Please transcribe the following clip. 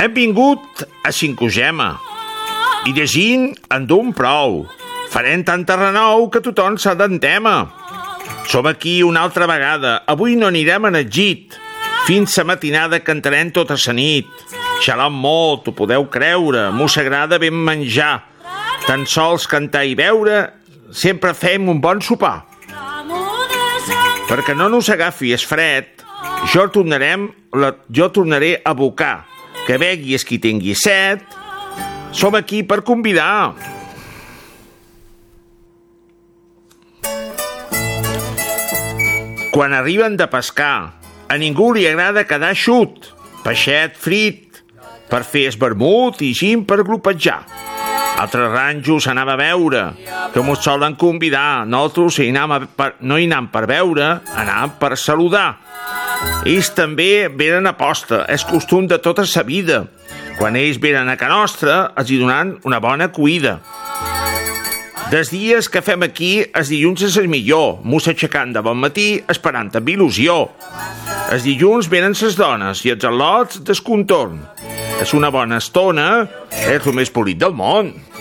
Hem vingut a Cincogema i llegint en dum prou. Farem tanta renou que tothom s'ha d'entema. Som aquí una altra vegada. Avui no anirem en el llit. Fins la matinada cantarem tota la nit. Xalant molt, ho podeu creure. Mos agrada ben menjar. Tan sols cantar i beure, sempre fem un bon sopar. Perquè no nos agafi el fred, jo tornaré a abocar. Que begui és qui tingui set. Som aquí per convidar. Quan arriben de pescar, a ningú li agrada quedar eixut. Peixet frit, per fer el vermut i gin per glopejar. Altres ranjos anava a veure, que mos solen convidar. Nosaltres no hi anem per veure, anem per saludar. Ells també venen a posta, és costum de tota sa vida. Quan ells venen a ca nostra, els hi donen una bona cuida. Des dies que fem aquí, els dilluns és el millor, mos aixecant de bon matí, esperant amb il·lusió. Els dilluns venen ses dones i els al·lots del contorn. És una bona estona, és el més polit del món.